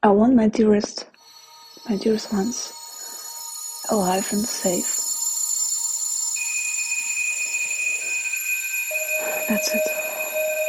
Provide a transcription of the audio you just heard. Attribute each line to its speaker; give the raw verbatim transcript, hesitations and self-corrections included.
Speaker 1: I want my dearest, my dearest ones alive and safe. That's it.